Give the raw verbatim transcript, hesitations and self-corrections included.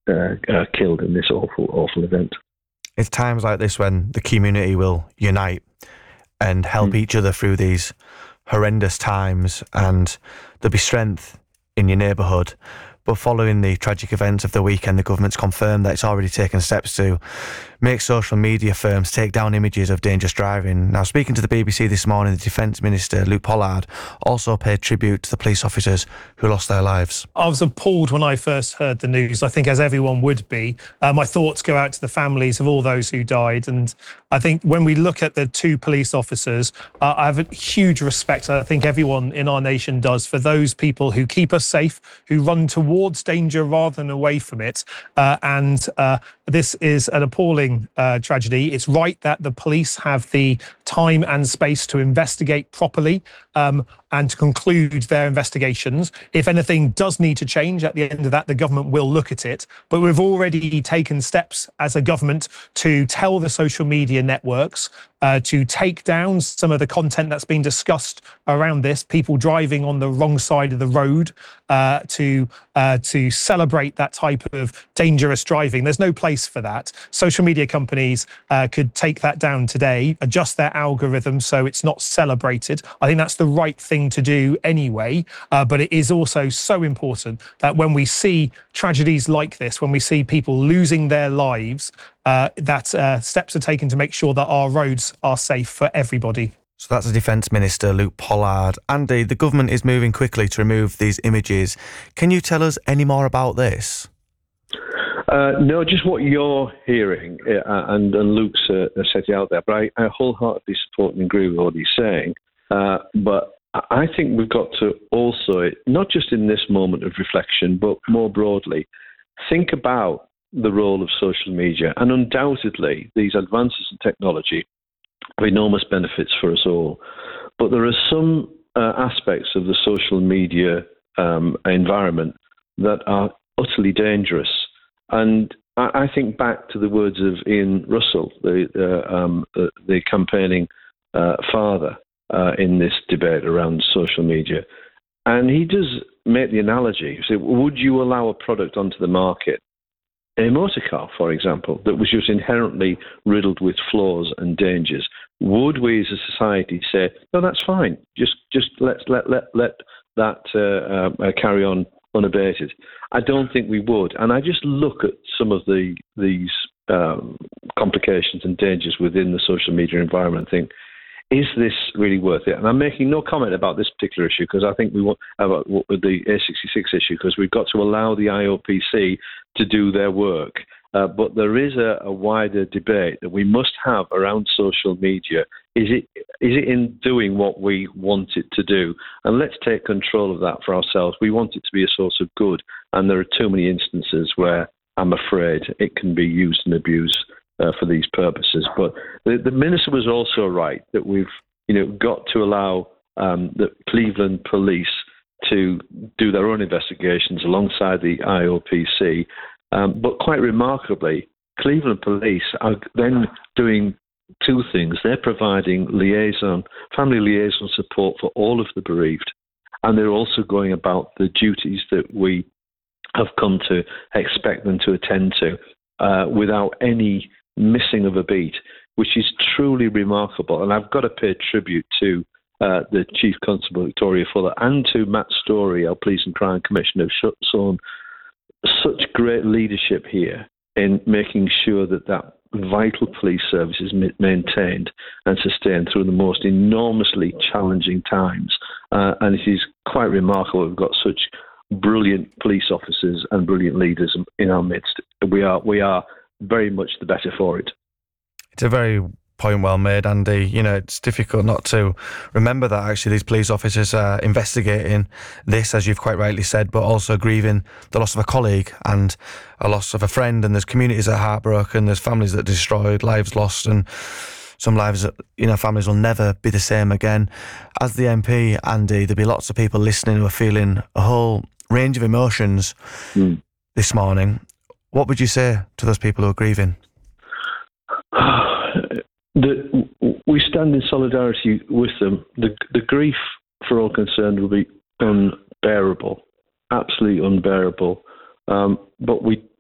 uh, uh, killed in this awful, awful event. It's times like this when the community will unite and help mm. each other through these horrendous times, and there'll be strength in your neighbourhood. But following the tragic events of the weekend, the government's confirmed that it's already taken steps to make social media firms take down images of dangerous driving. Now, speaking to the B B C this morning, the Defence Minister, Luke Pollard, also paid tribute to the police officers who lost their lives. I was appalled when I first heard the news, I think as everyone would be. Uh, my thoughts go out to the families of all those who died. And I think when we look at the two police officers, uh, I have a huge respect, I think everyone in our nation does, for those people who keep us safe, who run towards danger rather than away from it. Uh, and uh, this is an appalling Uh, tragedy. It's right that the police have the time and space to investigate properly um, and to conclude their investigations. If anything does need to change at the end of that, the government will look at it. But we've already taken steps as a government to tell the social media networks uh, to take down some of the content that's been discussed around this, people driving on the wrong side of the road, uh, to uh, to celebrate that type of dangerous driving. There's no place for that. Social media companies uh, could take that down today, adjust their algorithm so it's not celebrated. I think that's the right thing to do anyway, uh, but it is also so important that when we see tragedies like this, when we see people losing their lives, uh, that uh, steps are taken to make sure that our roads are safe for everybody. So that's the Defence Minister, Luke Pollard. Andy, the government is moving quickly to remove these images. Can you tell us any more about this? Uh, no, just what you're hearing, uh, and, and Luke's uh, set it out there, but I, I wholeheartedly support and agree with what he's saying. Uh, but I think we've got to also, not just in this moment of reflection, but more broadly, think about the role of social media. And undoubtedly, these advances in technology have enormous benefits for us all. But there are some uh, aspects of the social media um, environment that are utterly dangerous. And I think back to the words of Ian Russell, the uh, um, the, the campaigning uh, father uh, in this debate around social media. And he does make the analogy. He said, would you allow a product onto the market, a motor car, for example, that was just inherently riddled with flaws and dangers? Would we as a society say, no, that's fine, just just let's let let let that uh, uh, carry on unabated? I don't think we would. And I just look at some of the these um, complications and dangers within the social media environment and think, is this really worth it? And I'm making no comment about this particular issue because I think we want about the A sixty-six issue because we've got to allow the I O P C to do their work. Uh, but there is a, a wider debate that we must have around social media. Is it is it in doing what we want it to do? And let's take control of that for ourselves. We want it to be a source of good, and there are too many instances where I'm afraid it can be used and abused uh, for these purposes. But the, the minister was also right that we've you know got to allow um, the Cleveland police to do their own investigations alongside the I O P C. Um, but quite remarkably, Cleveland police are then doing two things. They're providing liaison, family liaison support for all of the bereaved, and they're also going about the duties that we have come to expect them to attend to uh, without any missing of a beat, which is truly remarkable. And I've got to pay tribute to uh, the Chief Constable Victoria Fuller and to Matt Story, our Police and Crime Commissioner, who've shown such great leadership here in making sure that that vital police service is maintained and sustained through the most enormously challenging times. Uh, and it is quite remarkable we've got such brilliant police officers and brilliant leaders in our midst. We are we are very much the better for it. It's a very point well made, Andy. You know, it's difficult not to remember that actually these police officers are investigating this, as you've quite rightly said, but also grieving the loss of a colleague and a loss of a friend. And there's communities that are heartbroken, there's families that are destroyed, lives lost, and some lives that, you know, families will never be the same again. As the M P, Andy, there'll be lots of people listening who are feeling a whole range of emotions mm. this morning. What would you say to those people who are grieving? The, we stand in solidarity with them. The, the grief, for all concerned, will be unbearable, absolutely unbearable. Um, but we